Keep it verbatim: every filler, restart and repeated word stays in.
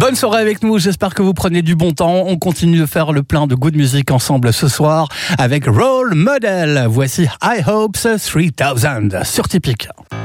Bonne soirée avec nous, j'espère que vous prenez du bon temps. On continue de faire le plein de good music ensemble ce soir avec Role Model. Voici High Hopes three thousand sur Typique.